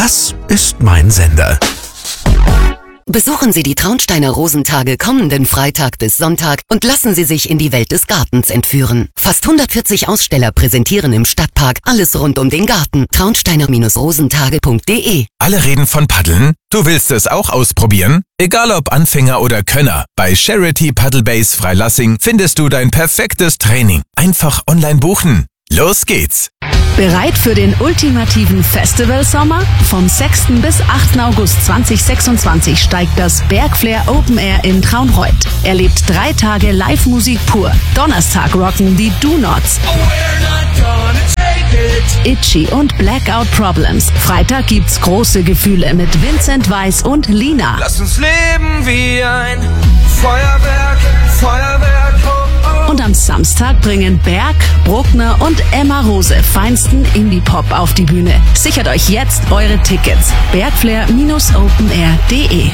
Das ist mein Sender. Besuchen Sie die Traunsteiner Rosentage kommenden Freitag bis Sonntag und lassen Sie sich in die Welt des Gartens entführen. Fast 140 Aussteller präsentieren im Stadtpark alles rund um den Garten. traunsteiner-rosentage.de. Alle reden von Paddeln? Du willst es auch ausprobieren? Egal ob Anfänger oder Könner, bei Charity Paddle Base Freilassing findest du dein perfektes Training. Einfach online buchen. Los geht's! Bereit für den ultimativen Festivalsommer? Vom 6. bis 8. August 2026 steigt das Bergflair Open Air in Traunreut. Erlebt 3 Tage Live-Musik pur. Donnerstag rocken die Do Nots, Itchy und Blackout Problems. Freitag gibt's große Gefühle mit Vincent Weiss und Lina. Lass uns leben wie ein Feuerwerk, Feuerwerk. Und am Samstag bringen Berg, Bruckner und Emma Rose feinsten Indie-Pop auf die Bühne. Sichert euch jetzt eure Tickets. Bergflair-openair.de.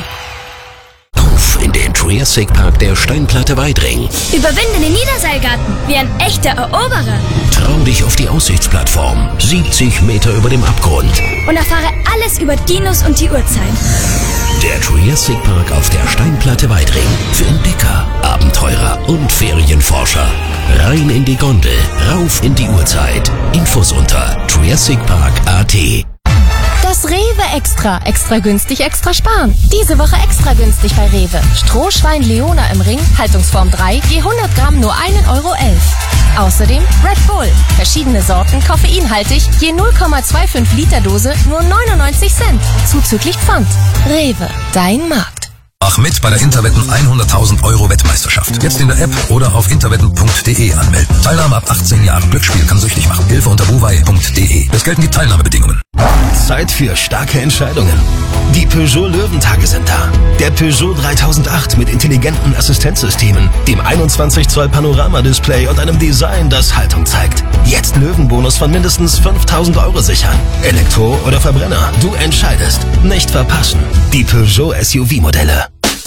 Auf in den Triassic Park der Steinplatte Weidring. Überwinde den Niederseilgarten wie ein echter Eroberer. Trau dich auf die Aussichtsplattform, 70 Meter über dem Abgrund. Und erfahre alles über Dinos und die Urzeit. Der Triassic Park auf der Steinplatte Weidring. Für Entdecker, Abenteurer und Ferienforscher. Rein in die Gondel, rauf in die Urzeit. Infos unter triassicpark.at. Das Rewe Extra. Extra günstig, extra sparen. Diese Woche extra günstig bei Rewe. Strohschwein Leona im Ring, Haltungsform 3, je 100 Gramm nur 1,11 Euro. Außerdem Red Bull. Verschiedene Sorten, koffeinhaltig, je 0,25 Liter Dose nur 99 Cent. Zuzüglich Pfand. Rewe, dein Markt. Mach mit bei der Interwetten 100.000 Euro Wettmeisterschaft. Jetzt in der App oder auf interwetten.de anmelden. Teilnahme ab 18 Jahren. Glücksspiel kann süchtig machen. Hilfe unter buwei.de. Es gelten die Teilnahmebedingungen. Zeit für starke Entscheidungen. Die Peugeot Löwentage sind da. Der Peugeot 3008 mit intelligenten Assistenzsystemen, dem 21 Zoll Panorama-Display und einem Design, das Haltung zeigt. Jetzt Löwenbonus von mindestens 5.000 Euro sichern. Elektro oder Verbrenner, du entscheidest. Nicht verpassen. Die Peugeot SUV-Modelle.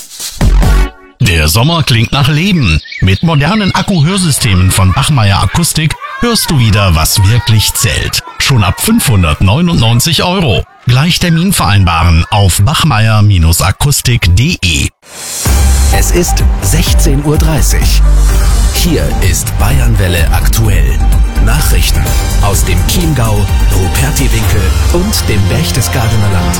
Der Sommer klingt nach Leben. Mit modernen Akku-Hörsystemen von Bachmeier Akustik hörst du wieder, was wirklich zählt. Schon ab 599 Euro. Gleich Termin vereinbaren auf bachmeier-akustik.de. Es ist 16:30 Uhr. Hier ist Bayernwelle aktuell. Nachrichten aus dem Chiemgau, Rupertiwinkel und dem Berchtesgadener Land.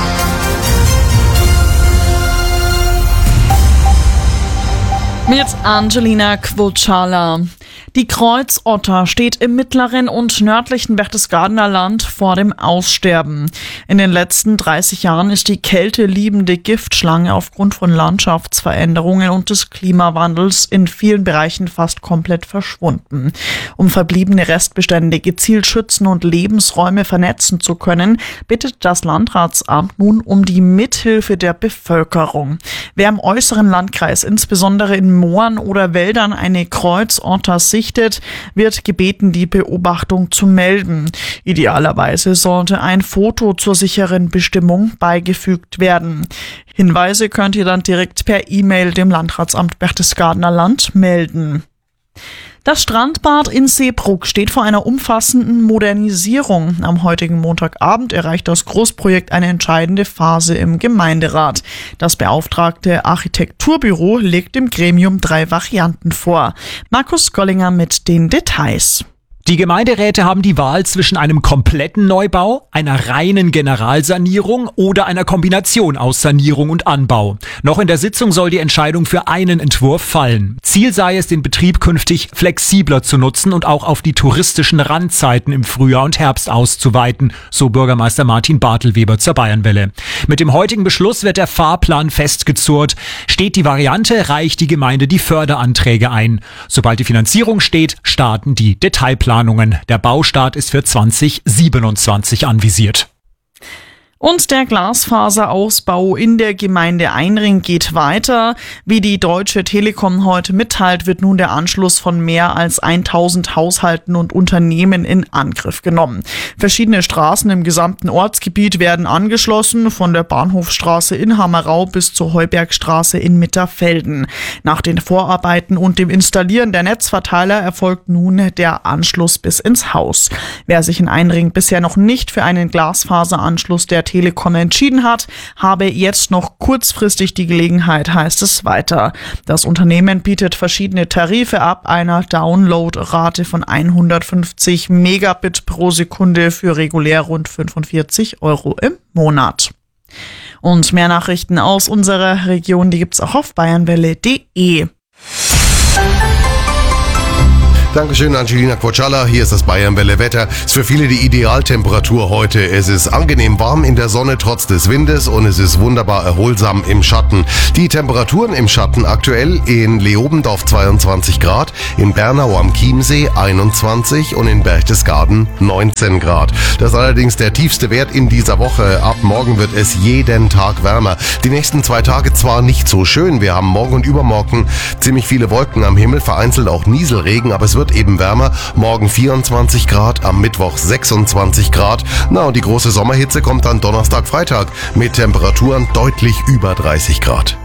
Mit Angelina Quocala. Die Kreuzotter steht im mittleren und nördlichen Berchtesgadener Land vor dem Aussterben. In den letzten 30 Jahren ist die kälteliebende Giftschlange aufgrund von Landschaftsveränderungen und des Klimawandels in vielen Bereichen fast komplett verschwunden. Um verbliebene Restbestände gezielt schützen und Lebensräume vernetzen zu können, bittet das Landratsamt nun um die Mithilfe der Bevölkerung. Wer im äußeren Landkreis, insbesondere in Mooren oder Wäldern, eine Kreuzotter sichtet, wird gebeten, die Beobachtung zu melden. Idealerweise sollte ein Foto zur sicheren Bestimmung beigefügt werden. Hinweise könnt ihr dann direkt per E-Mail dem Landratsamt Berchtesgadener Land melden. Das Strandbad in Seebrugg steht vor einer umfassenden Modernisierung. Am heutigen Montagabend erreicht das Großprojekt eine entscheidende Phase im Gemeinderat. Das beauftragte Architekturbüro legt dem Gremium 3 Varianten vor. Markus Gollinger mit den Details. Die Gemeinderäte haben die Wahl zwischen einem kompletten Neubau, einer reinen Generalsanierung oder einer Kombination aus Sanierung und Anbau. Noch in der Sitzung soll die Entscheidung für einen Entwurf fallen. Ziel sei es, den Betrieb künftig flexibler zu nutzen und auch auf die touristischen Randzeiten im Frühjahr und Herbst auszuweiten, so Bürgermeister Martin Bartelweber zur Bayernwelle. Mit dem heutigen Beschluss wird der Fahrplan festgezurrt. Steht die Variante, reicht die Gemeinde die Förderanträge ein. Sobald die Finanzierung steht, starten die Detailplanungen. Der Baustart ist für 2027 anvisiert. Und der Glasfaserausbau in der Gemeinde Einring geht weiter. Wie die Deutsche Telekom heute mitteilt, wird nun der Anschluss von mehr als 1000 Haushalten und Unternehmen in Angriff genommen. Verschiedene Straßen im gesamten Ortsgebiet werden angeschlossen, von der Bahnhofstraße in Hammerau bis zur Heubergstraße in Mitterfelden. Nach den Vorarbeiten und dem Installieren der Netzverteiler erfolgt nun der Anschluss bis ins Haus. Wer sich in Einring bisher noch nicht für einen Glasfaseranschluss der Telekom entschieden hat, habe jetzt noch kurzfristig die Gelegenheit, heißt es weiter. Das Unternehmen bietet verschiedene Tarife ab einer Downloadrate von 150 Megabit pro Sekunde für regulär rund 45 € im Monat. Und mehr Nachrichten aus unserer Region, die gibt's auch auf bayernwelle.de. Dankeschön, Angelina Quoccialla. Hier ist das Bayernwelle Wetter. Ist für viele die Idealtemperatur heute. Es ist angenehm warm in der Sonne trotz des Windes und es ist wunderbar erholsam im Schatten. Die Temperaturen im Schatten aktuell in Leobendorf 22 Grad, in Bernau am Chiemsee 21 und in Berchtesgaden 19 Grad. Das ist allerdings der tiefste Wert in dieser Woche. Ab morgen wird es jeden Tag wärmer. Die nächsten 2 Tage zwar nicht so schön. Wir haben morgen und übermorgen ziemlich viele Wolken am Himmel, vereinzelt auch Nieselregen, aber es wird eben wärmer. Morgen 24 Grad, am Mittwoch 26 Grad. Na, und die große Sommerhitze kommt dann Donnerstag, Freitag mit Temperaturen deutlich über 30 Grad.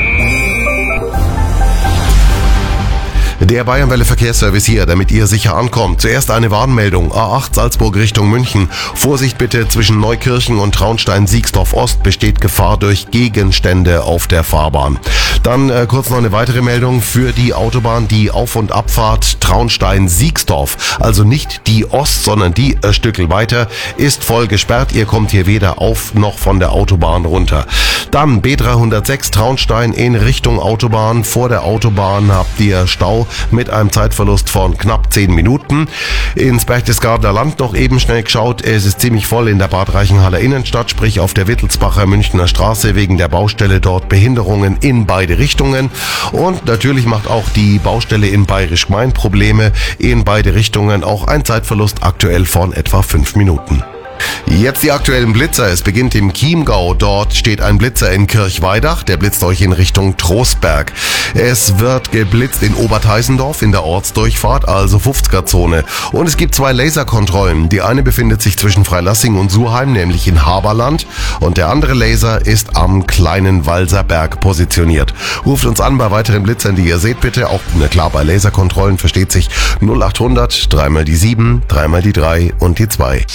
Der Bayernwelle Verkehrsservice hier, damit ihr sicher ankommt. Zuerst eine Warnmeldung. A8 Salzburg Richtung München. Vorsicht bitte, zwischen Neukirchen und Traunstein-Siegsdorf Ost besteht Gefahr durch Gegenstände auf der Fahrbahn. Dann kurz noch eine weitere Meldung für die Autobahn, die Auf- und Abfahrt Traunstein-Siegsdorf. Also nicht die Ost, sondern die Stückel weiter, ist voll gesperrt. Ihr kommt hier weder auf noch von der Autobahn runter. Dann B306 Traunstein in Richtung Autobahn. Vor der Autobahn habt ihr Stau mit einem Zeitverlust von knapp 10 Minuten. Ins Berchtesgadener Land noch eben schnell geschaut. Es ist ziemlich voll in der Bad Reichenhaller Innenstadt, sprich auf der Wittelsbacher Münchner Straße, wegen der Baustelle dort Behinderungen in beide Richtungen. Und natürlich macht auch die Baustelle in Bayerisch Gmein Probleme in beide Richtungen. Auch ein Zeitverlust aktuell von etwa 5 Minuten. Jetzt die aktuellen Blitzer. Es beginnt im Chiemgau. Dort steht ein Blitzer in Kirchweidach. Der blitzt euch in Richtung Trostberg. Es wird geblitzt in Oberteisendorf in der Ortsdurchfahrt, also 50er-Zone. Und es gibt 2 Laserkontrollen. Die eine befindet sich zwischen Freilassing und Suheim, nämlich in Haberland. Und der andere Laser ist am kleinen Walserberg positioniert. Ruft uns an bei weiteren Blitzern, die ihr seht, bitte. Auch, na klar, bei Laserkontrollen versteht sich 0800 3 mal die 7, 3 mal die 3 und die 2.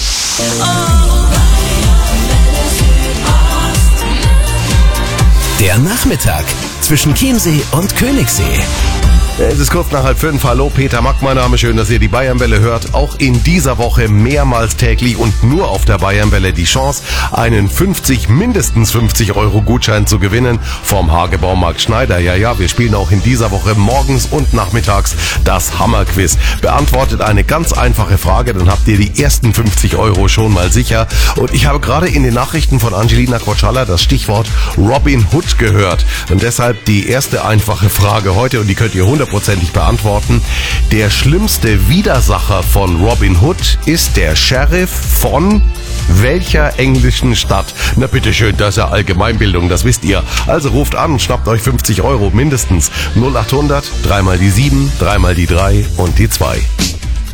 Der Nachmittag zwischen Chiemsee und Königssee. Es ist kurz nach 4:30. Hallo, Peter Mack, mein Name. Schön, dass ihr die Bayernwelle hört. Auch in dieser Woche mehrmals täglich und nur auf der Bayernwelle die Chance, einen mindestens 50 € Gutschein zu gewinnen vom Hagebaumarkt Schneider. Ja, wir spielen auch in dieser Woche morgens und nachmittags das Hammerquiz. Beantwortet eine ganz einfache Frage, dann habt ihr die ersten 50 € schon mal sicher. Und ich habe gerade in den Nachrichten von Angelina Quoccialla das Stichwort Robin Hood gehört. Und deshalb die erste einfache Frage heute, und die könnt ihr 100% beantworten. Der schlimmste Widersacher von Robin Hood ist der Sheriff von welcher englischen Stadt? Na bitteschön, das ist ja Allgemeinbildung, das wisst ihr. Also ruft an, schnappt euch 50 € mindestens. 0800 3 mal die 7, 3 mal die 3 und die 2.